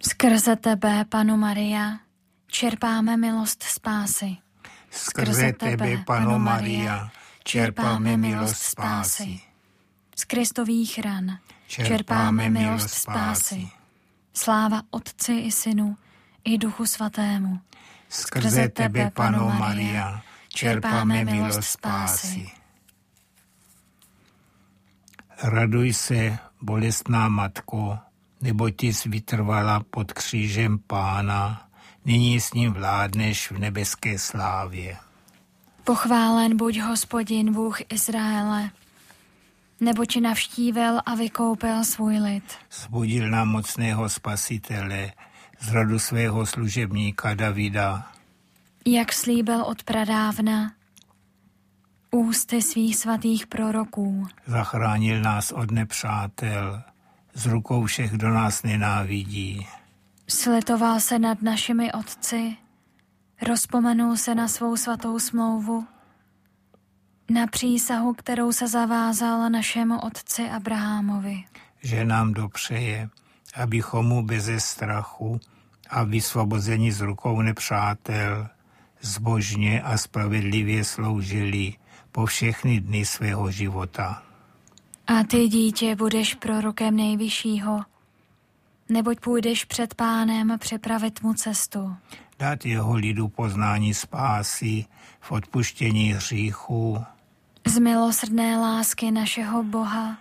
Skrze tebe, Panno Maria, čerpáme milost spásy. Skrze tebe, Panno Maria, čerpáme milost spásy. Z Kristových ran Čerpáme milost spásy. Sláva Otci i Synu i Duchu Svatému. Skrze tebe, Panno Maria, čerpáme milost spásy. Raduj se, bolestná matko, neboť ty jsi vytrvala pod křížem Pána, nyní s ním vládneš v nebeské slávě. Pochválen buď Hospodin, Bůh Izraele, neboť navštívil a vykoupil svůj lid. Zbudil nám mocného Spasitele z rodu svého služebníka Davida. Jak slíbil od pradávna ústy svých svatých proroků. Zachránil nás od nepřátel, z rukou všech, kdo nás nenávidí. Slitoval se nad našimi otci, rozpomenul se na svou svatou smlouvu, na přísahu, kterou se zavázal našemu otci Abrahamovi. Že nám dopřeje, abychom mu beze strachu a vysvobozeni z rukou nepřátel zbožně a spravedlivě sloužili po všechny dny svého života. A ty, dítě, budeš prorokem Nejvyššího, neboť půjdeš před Pánem připravit mu cestu. Dát jeho lidu poznání spásy v odpuštění hříchů. Z milosrdné lásky našeho Boha,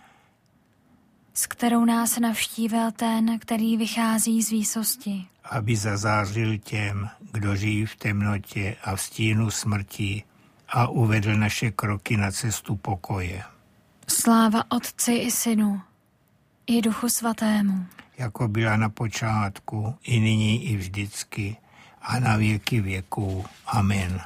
s kterou nás navštívil ten, který vychází z výsosti. Aby zazářil těm, kdo žijí v temnotě a v stínu smrti a uvedl naše kroky na cestu pokoje. Sláva Otci i Synu i Duchu Svatému. Jako byla na počátku, i nyní, i vždycky, a na věky věků. Amen.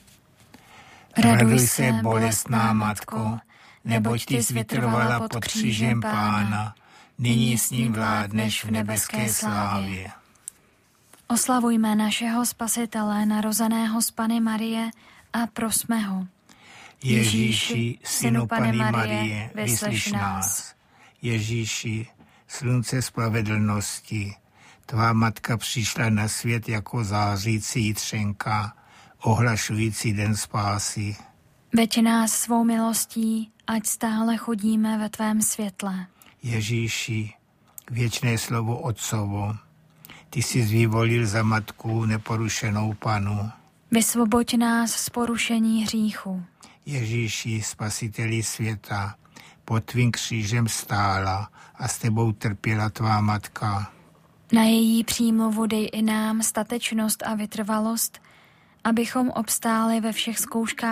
Raduj se, bolestná matko, neboť ty jsi vytrvala pod křížem Pána, nyní s ním vládneš v nebeské slávě. Oslavujme našeho Spasitele, narozeného z Panny Marie, a prosme ho. Ježíši, synu Panny Marie, vyslyš nás. Ježíši, slunce spravedlnosti, tvá matka přišla na svět jako zářící jitřenka, ohlašující den spásy. Veď nás svou milostí, ať stále chodíme ve tvém světle. Ježíši, věčné slovo Otcovo, ty jsi vyvolil za matku neporušenou Panu. Vysvoboď nás z porušení hříchu. Ježíši, spasiteli světa, pod tvým křížem stála a s tebou trpěla tvá matka. Na její přímluvu dej i nám statečnost a vytrvalost, abychom obstáli ve všech zkouškách